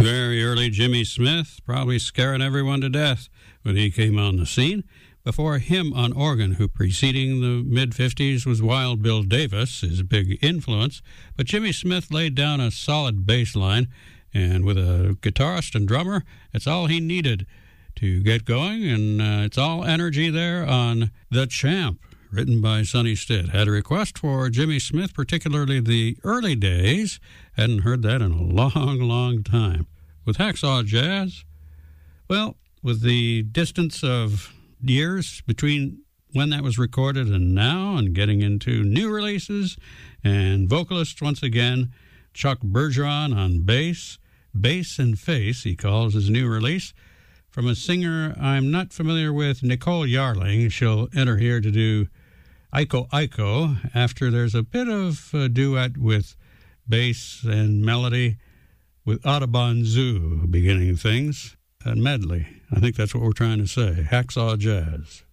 Very early Jimmy Smith, probably scaring everyone to death when he came on the scene. Before him on organ, who preceding the mid-50s was Wild Bill Davis, his big influence. But Jimmy Smith laid down a solid bass line, and with a guitarist and drummer, it's all he needed to get going, and it's all energy there on The Champ, written by Sonny Stitt. Had a request for Jimmy Smith, particularly the early days. Hadn't heard that in a long, long time. With Hacksaw Jazz, well, with the distance of years between when that was recorded and now, and getting into new releases, and vocalists once again, Chuck Bergeron on bass, Bass and Face, he calls his new release. From a singer I'm not familiar with, Nicole Yarling, she'll enter here to do Iko Iko, after there's a bit of a duet with bass and melody with Audubon Zoo beginning things, and medley. I think that's what we're trying to say. Hacksaw Jazz.